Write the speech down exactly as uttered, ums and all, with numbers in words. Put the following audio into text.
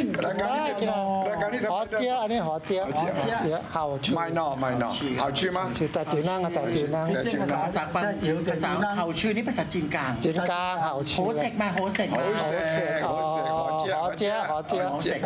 รายการได้นี้กิน啊รายการนี้ทำหอเจี๊ยอันนี้หอเจี๊ยหอเจี๊ย好吃ไม่นอไม่นอเอาชื่อมั้ยชื่อตาจีนั่งอะตาจีนั่งแต่จริงภาษานะภาษาปังภาษาเฮาชื่อนี่ภาษาจีนกลางจีนกลาง好吃โฮเซกมาโฮเซกมาโฮเซก好食哦好เจี๊ย好เจี๊ยโฮเซก